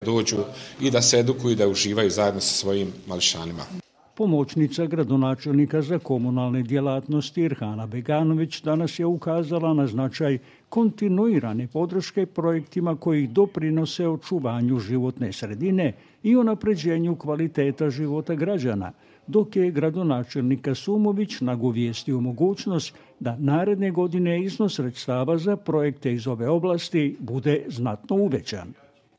dođu i da se edukuju i da uživaju zajedno sa svojim mališanima. Pomoćnica gradonačelnika za komunalne djelatnosti Irhana Beganović danas je ukazala na značaj kontinuirane podrške projektima koji doprinose očuvanju životne sredine i unapređenju kvaliteta života građana, dok je gradonačelnik Kasumović nagovijestio mogućnost da naredne godine iznos sredstava za projekte iz ove oblasti bude znatno uvećan.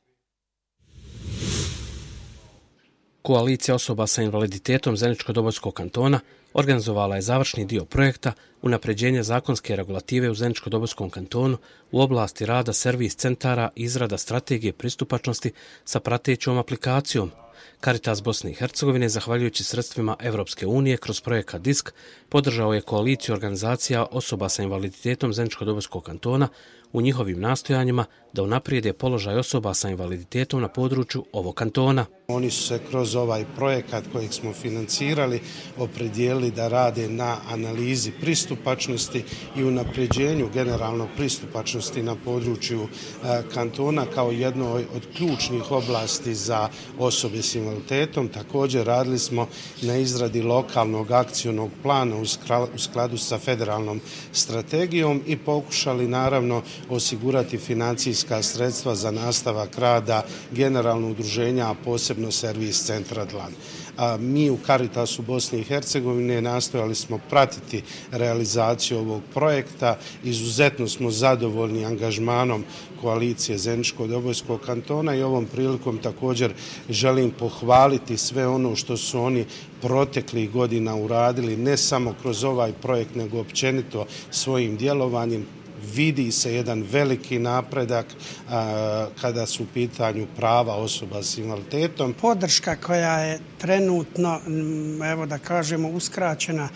Koalicija osoba sa invaliditetom Zeničko-Dobojskog kantona organizovala je završni dio projekta unapređenja zakonske regulative u Zeničko-Dobojskom kantonu u oblasti rada servis centara i izrada strategije pristupačnosti sa pratećom aplikacijom. Caritas Bosne i Hercegovine, zahvaljujući sredstvima Evropske unije kroz projekat DISK, podržao je koaliciju organizacija osoba sa invaliditetom Zeničko-Dobojskog kantona u njihovim nastojanjima da unaprijede položaj osoba sa invaliditetom na području ovog kantona. Oni su se kroz ovaj projekat kojeg smo financirali opredijelili da rade na analizi pristupačnosti i unapređenju generalno pristupačnosti na području kantona kao jednoj od ključnih oblasti za osobe s invaliditetom. Također radili smo na izradi lokalnog akcionog plana u skladu sa federalnom strategijom i pokušali naravno osigurati financijska sredstva za nastavak rada generalno udruženja, a posebno servis centra Dlan. Mi u Caritasu Bosne i Hercegovine nastojali smo pratiti realizaciju ovog projekta. Izuzetno smo zadovoljni angažmanom koalicije Zeničko-Dobojskog kantona i ovom prilikom također želim pohvaliti sve ono što su oni proteklih godina uradili, ne samo kroz ovaj projekt, nego općenito svojim djelovanjem. Vidi se jedan veliki napredak kada su u pitanju prava osoba s invaliditetom. Podrška koja je trenutno, evo da kažemo, uskraćena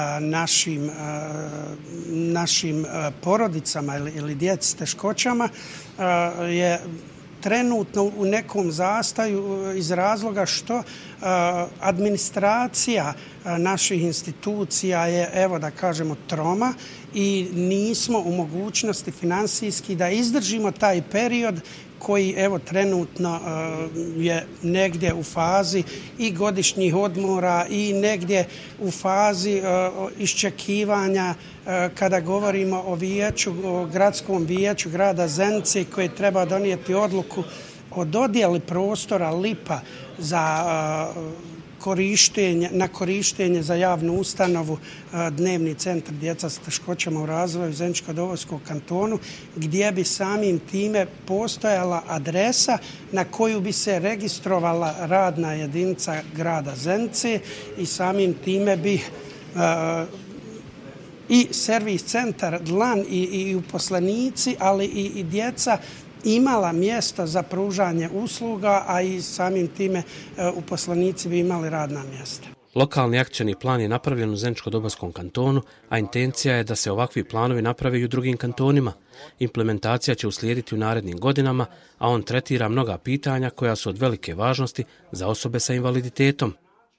našim porodicama ili djeci s teškoćama je trenutno u nekom zastaju iz razloga što administracija naših institucija je, evo da kažemo, troma i nismo u mogućnosti finansijski da izdržimo taj period koji evo trenutno je negdje u fazi i godišnjih odmora i negdje u fazi iščekivanja kada govorimo o gradskom vijeću grada Zenice koji treba donijeti odluku o dodjeli prostora Lipa na korištenje za javnu ustanovu Dnevni centar djeca s teškoćama u razvoju Zeničko-Dobojskog kantonu, gdje bi samim time postojala adresa na koju bi se registrovala radna jedinica grada Zenice i samim time bi i servis centar Dlan i uposlenici, ali i djeca imala mjesto za pružanje usluga, a i samim time uposlenici bi imali radna mjesta. Lokalni akcioni plan je napravljen u Zeničko-Dobojskom kantonu, a intencija je da se ovakvi planovi naprave i u drugim kantonima. Implementacija će uslijediti u narednim godinama, a on tretira mnoga pitanja koja su od velike važnosti za osobe sa invaliditetom.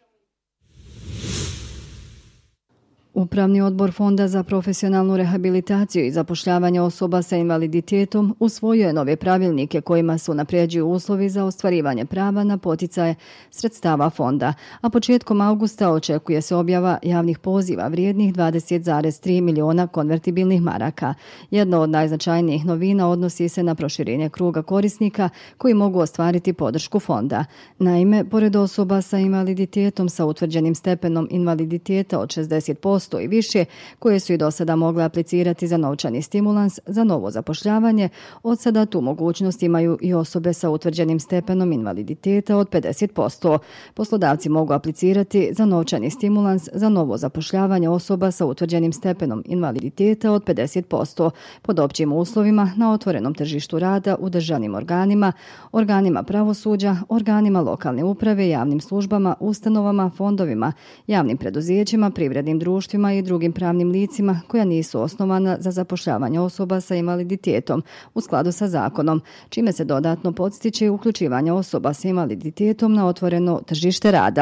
Upravni odbor Fonda za profesionalnu rehabilitaciju i zapošljavanje osoba sa invaliditetom usvojio je nove pravilnike kojima se unapređuju uslovi za ostvarivanje prava na poticaje sredstava fonda, a početkom augusta očekuje se objava javnih poziva vrijednih 20,3 miliona konvertibilnih maraka. Jedna od najznačajnijih novina odnosi se na proširenje kruga korisnika koji mogu ostvariti podršku fonda. Naime, pored osoba sa invaliditetom sa utvrđenim stepenom invaliditeta od 60% i više, koje su i do sada mogle aplicirati za novčani stimulans za novo zapošljavanje, od sada tu mogućnost imaju i osobe sa utvrđenim stepenom invaliditeta od 50%. Poslodavci mogu aplicirati za novčani stimulans za novo zapošljavanje osoba sa utvrđenim stepenom invaliditeta od 50% pod općim uslovima na otvorenom tržištu rada u državnim organima, organima pravosuđa, organima lokalne uprave, javnim službama, ustanovama, fondovima, javnim preduzećima, privrednim društvima i drugim pravnim licima koja nisu osnovana za zapošljavanje osoba sa invaliditetom u skladu sa zakonom, čime se dodatno podstiče uključivanje osoba sa invaliditetom na otvoreno tržište rada.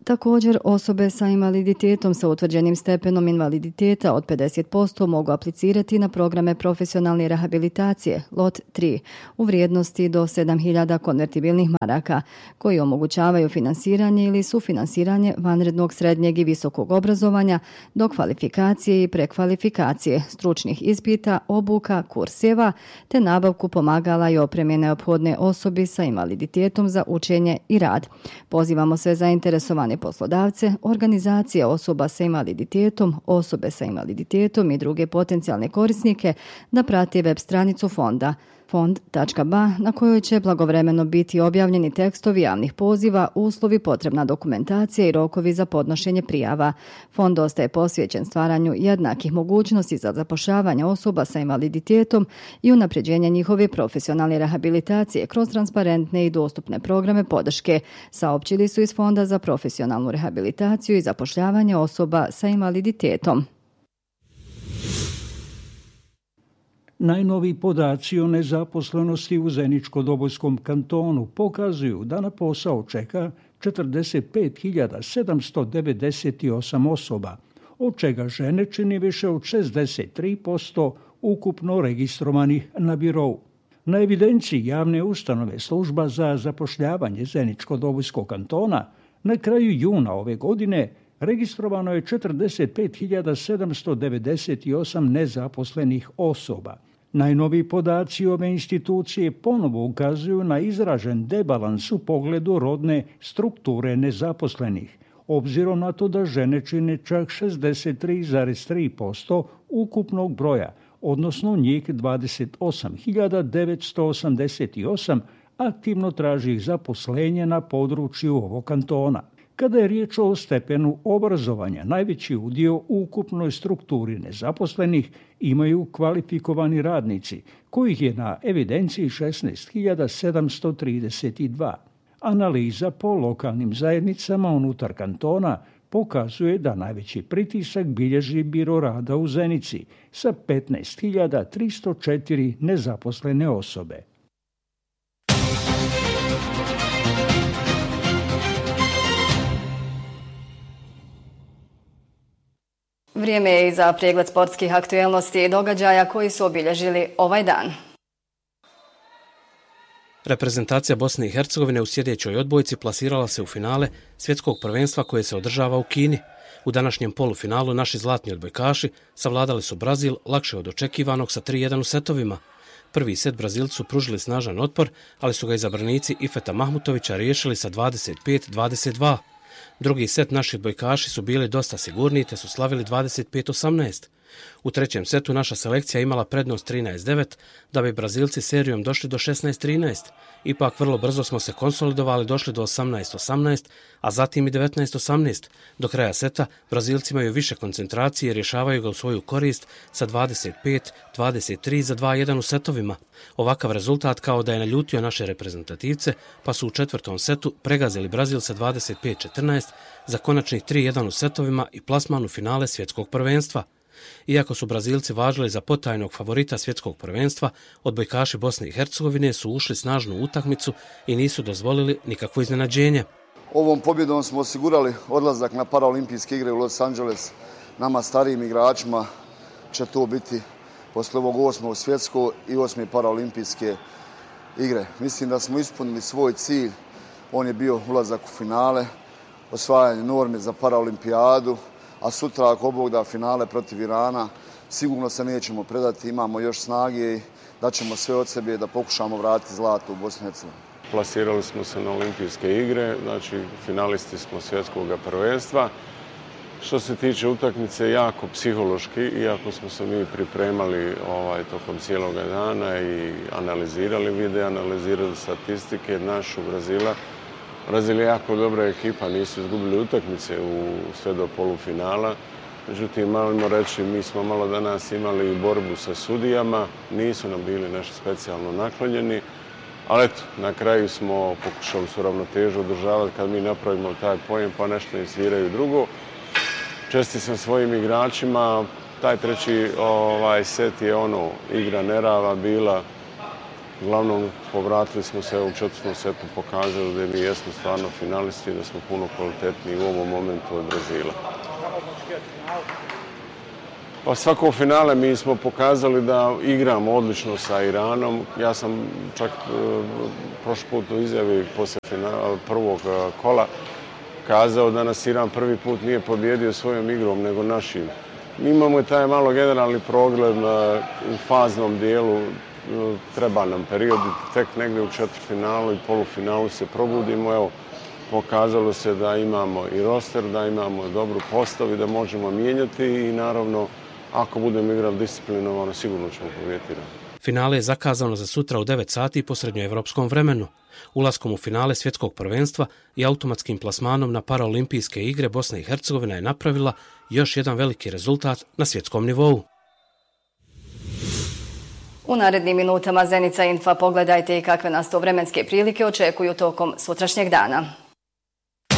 Također, osobe sa invaliditetom sa utvrđenim stepenom invaliditeta od 50% mogu aplicirati na programe profesionalne rehabilitacije LOT 3 u vrijednosti do 7.000 konvertibilnih maraka, koji omogućavaju finansiranje ili sufinansiranje vanrednog srednjeg i visokog obrazovanja, do kvalifikacije i prekvalifikacije, stručnih ispita, obuka, kurseva, te nabavku pomagala i opreme neophodne osobi sa invaliditetom za učenje i rad. Pozivamo sve zainteresovane poslodavce, organizacije osoba sa invaliditetom, osobe sa invaliditetom i druge potencijalne korisnike da prate web stranicu fonda fond.ba na kojoj će blagovremeno biti objavljeni tekstovi javnih poziva, uslovi, potrebna dokumentacija i rokovi za podnošenje prijava. Fond ostaje posvećen stvaranju jednakih mogućnosti za zapošljavanje osoba sa invaliditetom i unapređenje njihove profesionalne rehabilitacije kroz transparentne i dostupne programe podrške, saopćili su iz Fonda za profesionalnu rehabilitaciju i zapošljavanje osoba sa invaliditetom. Najnoviji podaci o nezaposlenosti u Zeničko-Dobojskom kantonu pokazuju da na posao čeka 45.798 osoba, od čega žene čini više od 63% ukupno registrovanih na birou. Na evidenciji javne ustanove Služba za zapošljavanje Zeničko-Dobojskog kantona na kraju juna ove godine registrovano je 45.798 nezaposlenih osoba. Najnoviji podaci ove institucije ponovo ukazuju na izražen debalans u pogledu rodne strukture nezaposlenih, obzirom na to da žene čine čak 63,3% ukupnog broja, odnosno njih 28.988 aktivno traži zaposlenje na području ovog kantona. Kada je riječ o stepenu obrazovanja, najveći udio u ukupnoj strukturi nezaposlenih imaju kvalifikovani radnici, kojih je na evidenciji 16.732. Analiza po lokalnim zajednicama unutar kantona pokazuje da najveći pritisak bilježi Biro rada u Zenici sa 15.304 nezaposlene osobe. Vrijeme je i za pregled sportskih aktuelnosti i događaja koji su obilježili ovaj dan. Reprezentacija Bosne i Hercegovine u sljedećoj odbojci plasirala se u finale svjetskog prvenstva koje se održava u Kini. U današnjem polufinalu naši zlatni odbojkaši savladali su Brazil lakše od očekivanog sa 3-1 u setovima. Prvi set Brazilci su pružili snažan otpor, ali su ga izabranici Ifeta Mahmutovića riješili sa 25-22. Drugi set naši odbojkaši su bili dosta sigurniji te su slavili 25-18. U trećem setu naša selekcija imala prednost 13-9, da bi Brazilci serijom došli do 16-13. Ipak vrlo brzo smo se konsolidovali, došli do 18-18, a zatim i 19-18. Do kraja seta Brazilci imaju više koncentracije i rješavaju ga u svoju korist sa 25-23 za 2-1 u setovima. Ovakav rezultat kao da je naljutio naše reprezentativce, pa su u četvrtom setu pregazili Brazil sa 25-14 za konačnih 3-1 u setovima i plasman u finale svjetskog prvenstva. Iako su Brazilci važili za potajnog favorita svjetskog prvenstva, odbojkaši Bosne i Hercegovine su ušli snažnu utakmicu i nisu dozvolili nikakvo iznenađenje. Ovom pobjedom smo osigurali odlazak na paraolimpijske igre u Los Angeles. Nama starijim igračima će to biti posle ovog 8. svjetskog i 8. paraolimpijske igre. Mislim da smo ispunili svoj cilj. On je bio ulazak u finale, osvajanje norme za paraolimpijadu, a sutra ako Bog da finale protiv Irana, sigurno se nećemo predati, imamo još snage i daćemo sve od sebe da pokušamo vratiti zlato u Bosnu i Hercegovinu. Plasirali smo se na olimpijske igre, znači finalisti smo svjetskog prvenstva. Što se tiče utakmice, jako psihološki, iako smo se mi pripremali tokom cijelog dana i analizirali videa, analizirali statistike našu Brazila. Brazil je jako dobra ekipa, nisu izgubili utakmice sve do polufinala. Međutim, malimo reći, mi smo malo danas imali i borbu sa sudijama, nisu nam bili nešto specijalno naklonjeni, ali eto, na kraju smo pokušali su ravnotežu održavati kad mi napravimo taj pojem, pa nešto im sviraju drugo. Česti sam svojim igračima, taj treći set je igra nerava bila, Uglavnom, povratili smo se u četvrtom setu, pokazali da mi jesmo stvarno finalisti i da smo puno kvalitetniji u ovom momentu od Brazila. Pa svako finale mi smo pokazali da igramo odlično sa Iranom. Ja sam čak prošli put u izjavi poslije prvog kola kazao da nas Iran prvi put nije pobjedio svojom igrom nego našim. Mi imamo taj malo generalni progled u faznom dijelu, treba nam period, tek negdje u četvrtfinalu i polufinalu se probudimo. Evo, pokazalo se da imamo i roster, da imamo dobru postavu i da možemo mijenjati i naravno ako budemo igrali disciplinovano, sigurno ćemo pobijediti. Finale je zakazano za sutra u 9 sati po srednjoevropskom vremenu. Ulaskom u finale svjetskog prvenstva i automatskim plasmanom na paraolimpijske igre Bosna i Hercegovina je napravila još jedan veliki rezultat na svjetskom nivou. U narednim minutama Zenica Info pogledajte i kakve nas to vremenske prilike očekuju tokom sutrašnjeg dana.